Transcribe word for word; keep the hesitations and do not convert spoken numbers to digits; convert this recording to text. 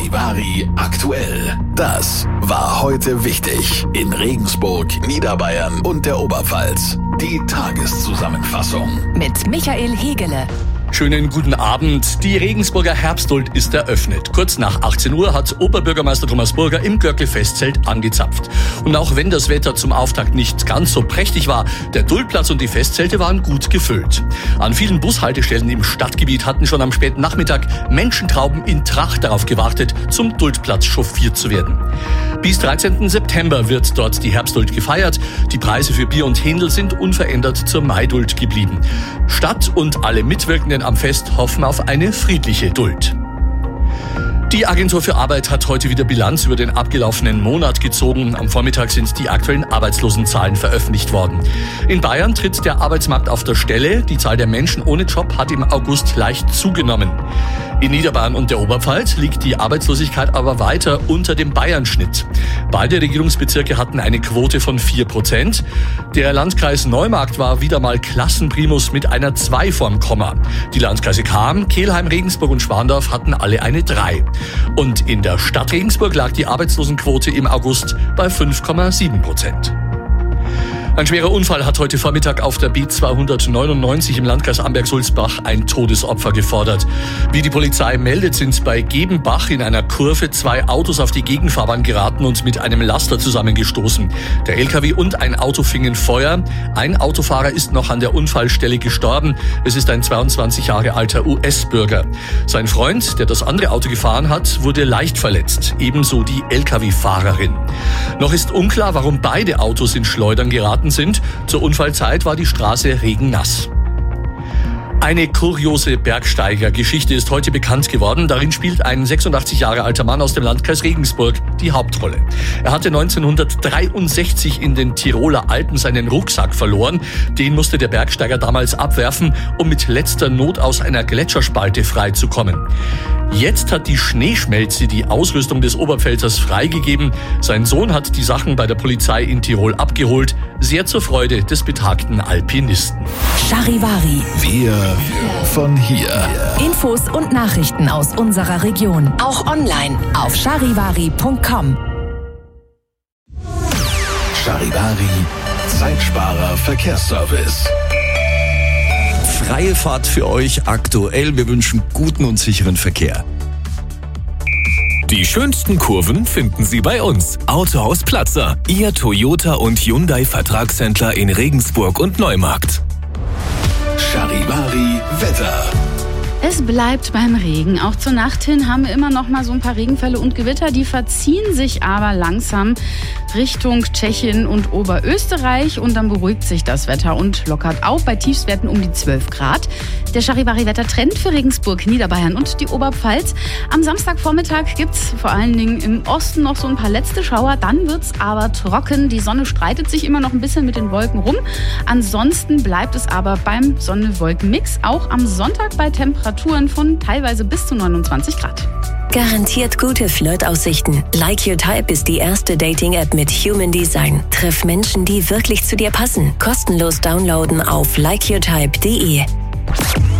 Charivari aktuell. Das war heute wichtig in Regensburg, Niederbayern und der Oberpfalz. Die Tageszusammenfassung mit Michael Hegele. Schönen guten Abend. Die Regensburger Herbstduld ist eröffnet. Kurz nach achtzehn Uhr hat Oberbürgermeister Thomas Burger im Görgl-Festzelt angezapft. Und auch wenn das Wetter zum Auftakt nicht ganz so prächtig war, der Duldplatz und die Festzelte waren gut gefüllt. An vielen Bushaltestellen im Stadtgebiet hatten schon am späten Nachmittag Menschentrauben in Tracht darauf gewartet, zum Duldplatz chauffiert zu werden. Bis dreizehnten September wird dort die Herbstduld gefeiert. Die Preise für Bier und Händel sind unverändert zur Maiduld geblieben. Stadt und alle Mitwirkenden am Fest hoffen auf eine friedliche Duld. Die Agentur für Arbeit hat heute wieder Bilanz über den abgelaufenen Monat gezogen. Am Vormittag sind die aktuellen Arbeitslosenzahlen veröffentlicht worden. In Bayern tritt der Arbeitsmarkt auf der Stelle. Die Zahl der Menschen ohne Job hat im August leicht zugenommen. In Niederbayern und der Oberpfalz liegt die Arbeitslosigkeit aber weiter unter dem Bayernschnitt. Beide Regierungsbezirke hatten eine Quote von vier Prozent. Der Landkreis Neumarkt war wieder mal Klassenprimus mit einer zwei vorm Komma. Die Landkreise Cham, Kelheim, Regensburg und Schwandorf hatten alle eine drei. Und in der Stadt Regensburg lag die Arbeitslosenquote im August bei fünf Komma sieben Prozent. Ein schwerer Unfall hat heute Vormittag auf der B zweihundertneunundneunzig im Landkreis Amberg-Sulzbach ein Todesopfer gefordert. Wie die Polizei meldet, sind bei Gebenbach in einer Kurve zwei Autos auf die Gegenfahrbahn geraten und mit einem Laster zusammengestoßen. Der L K W und ein Auto fingen Feuer. Ein Autofahrer ist noch an der Unfallstelle gestorben. Es ist ein zweiundzwanzig Jahre alter U S-Bürger. Sein Freund, der das andere Auto gefahren hat, wurde leicht verletzt. Ebenso die L K W-Fahrerin. Noch ist unklar, warum beide Autos in Schleudern geraten sind. Zur Unfallzeit war die Straße regennass. Eine kuriose Bergsteigergeschichte ist heute bekannt geworden. Darin spielt ein sechsundachtzig Jahre alter Mann aus dem Landkreis Regensburg die Hauptrolle. Er hatte neunzehnhundertdreiundsechzig in den Tiroler Alpen seinen Rucksack verloren. Den musste der Bergsteiger damals abwerfen, um mit letzter Not aus einer Gletscherspalte freizukommen. Jetzt hat die Schneeschmelze die Ausrüstung des Oberpfälzers freigegeben. Sein Sohn hat die Sachen bei der Polizei in Tirol abgeholt. Sehr zur Freude des betagten Alpinisten. Charivari. Wir von hier. Infos und Nachrichten aus unserer Region. Auch online auf charivari punkt com. Charivari, Zeitsparer Verkehrsservice. Freie Fahrt für euch aktuell. Wir wünschen guten und sicheren Verkehr. Die schönsten Kurven finden Sie bei uns. Autohaus Platzer, Ihr Toyota und Hyundai Vertragshändler in Regensburg und Neumarkt. Charivari Wetter. Es bleibt beim Regen. Auch zur Nacht hin haben wir immer noch mal so ein paar Regenfälle und Gewitter. Die verziehen sich aber langsam Richtung Tschechien und Oberösterreich. Und dann beruhigt sich das Wetter und lockert auf bei Tiefstwerten um die zwölf Grad. Der Charivari-Wettertrend für Regensburg, Niederbayern und die Oberpfalz. Am Samstagvormittag gibt es vor allen Dingen im Osten noch so ein paar letzte Schauer. Dann wird es aber trocken. Die Sonne streitet sich immer noch ein bisschen mit den Wolken rum. Ansonsten bleibt es aber beim Sonne-Wolken-Mix. Auch am Sonntag bei Temperaturen von teilweise bis zu neunundzwanzig Grad. Garantiert gute Flirtaussichten. Like Your Type ist die erste Dating-App mit Human Design. Triff Menschen, die wirklich zu dir passen. Kostenlos downloaden auf like your type punkt de.